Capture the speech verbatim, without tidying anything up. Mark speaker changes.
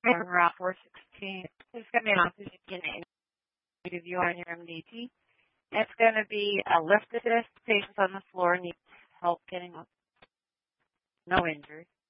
Speaker 1: Route four sixteen. It's going to be an oxygen interview on your M D T. It's going to be a lift assist. Patients on the floor need help getting up. No injury.